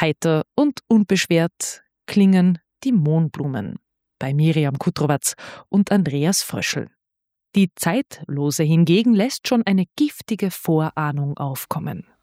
Heiter und unbeschwert klingen die Mohnblumen bei Miriam Kutrowatz und Andreas Fröschl. Die Zeitlose hingegen lässt schon eine giftige Vorahnung aufkommen.